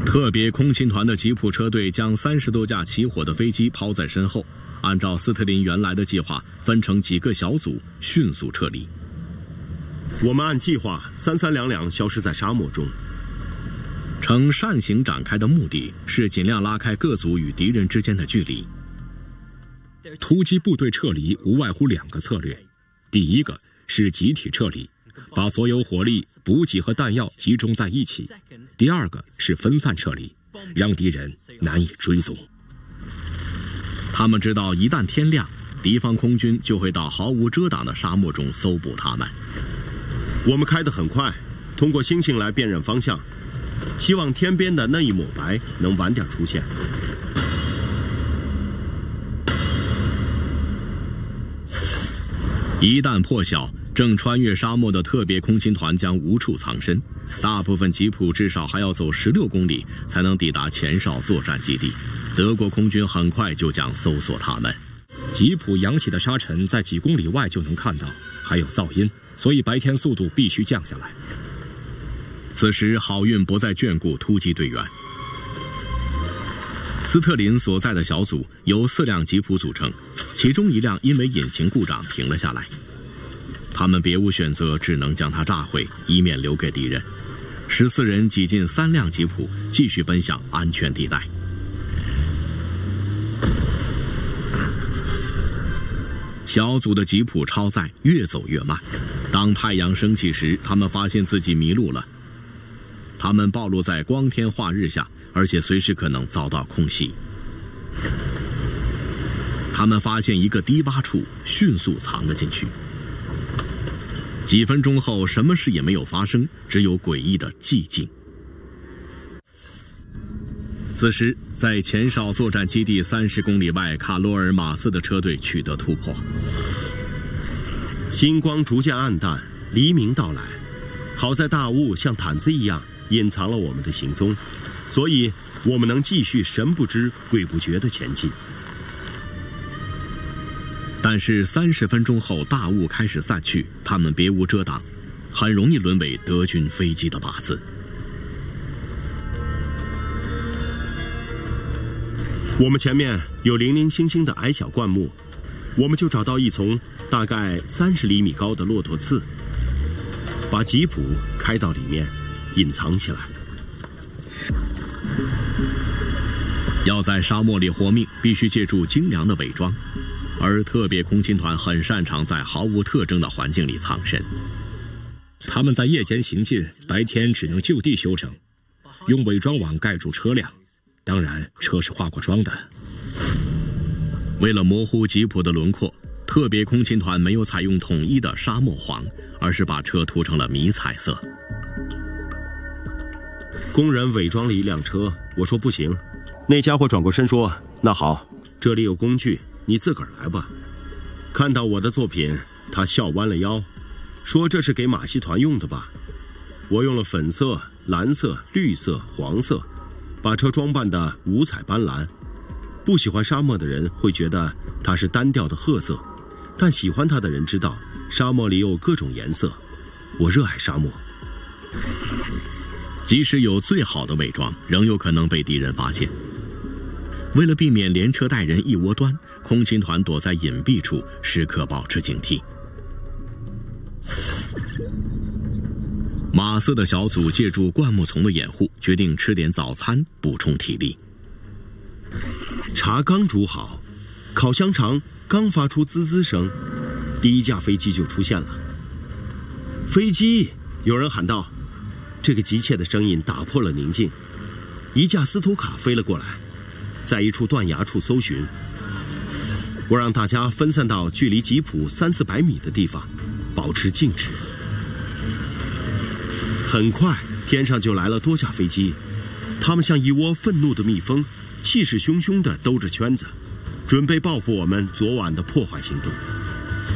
特别空勤团的吉普车队将30多架起火的飞机抛在身后，按照斯特林原来的计划，分成几个小组迅速撤离。 我们按计划332消失在沙漠中。 呈扇形展开的目的是尽量拉开各组与敌人之间的距离。 突击部队撤离无外乎2个策略，第一个是集体撤离，把所有火力、补给和弹药集中在一起；第二个是分散撤离，让敌人难以追踪。 他们知道一旦天亮，敌方空军就会到毫无遮挡的沙漠中搜捕他们。 我们开得很快，通过星星来辨认方向，希望天边的那一抹白能晚点出现。 一旦破晓，正穿越沙漠的特别空勤团将无处藏身，大部分吉普至少还要走16公里才能抵达前哨作战基地。德国空军很快就将搜索他们。 吉普扬起的沙尘在几公里外就能看到，还有噪音，所以白天速度必须降下来。 此时好运不再眷顾突击队员。斯特林所在的小组由4辆吉普组成，其中1辆因为引擎故障停了下来。他们别无选择，只能将它炸毁，以免留给敌人。14人挤进3辆吉普，继续奔向安全地带。小组的吉普超载，越走越慢。当太阳升起时，他们发现自己迷路了。他们暴露在光天化日下，而且随时可能遭到空袭。他们发现一个低洼处，迅速藏了进去。几分钟后，什么事也没有发生，只有诡异的寂静。此时，在前哨作战基地30公里外卡罗尔马斯的车队取得突破。 星光逐渐暗淡，黎明到来。好在大雾像毯子一样隐藏了我们的行踪，所以我们能继续神不知鬼不觉地前进。 但是30分钟后，大雾开始散去，他们别无遮挡，很容易沦为德军飞机的靶子。 我们前面有零零星星的矮小灌木，我们就找到一丛大概30厘米高的骆驼刺，把吉普开到里面，隐藏起来。 要在沙漠里活命，必须借助精良的伪装，而特别空勤团很擅长在毫无特征的环境里藏身。 他们在夜间行进，白天只能就地休整，用伪装网盖住车辆，当然车是化过妆的。 为了模糊吉普的轮廓，特别空勤团没有采用统一的沙漠黄，而是把车涂成了迷彩色。 工人伪装了一辆车，我说不行。那家伙转过身说：“那好，这里有工具，你自个儿来吧。”看到我的作品，他笑弯了腰，说：“这是给马戏团用的吧？”我用了粉色、蓝色、绿色、黄色，把车装扮得五彩斑斓。不喜欢沙漠的人会觉得它是单调的褐色，但喜欢它的人知道沙漠里有各种颜色。我热爱沙漠。 即使有最好的伪装，仍有可能被敌人发现。为了避免连车带人一窝端，空勤团躲在隐蔽处，时刻保持警惕。马瑟的小组借助灌木丛的掩护，决定吃点早餐补充体力。 茶刚煮好，烤香肠刚发出滋滋声，第一架飞机就出现了。飞机！有人喊道。这个急切的声音打破了宁静。一架斯图卡飞了过来，在一处断崖处搜寻。我让大家分散到距离吉普300-400米的地方，保持静止。很快，天上就来了多架飞机，它们像一窝愤怒的蜜蜂，气势汹汹地兜着圈子，准备报复我们昨晚的破坏行动。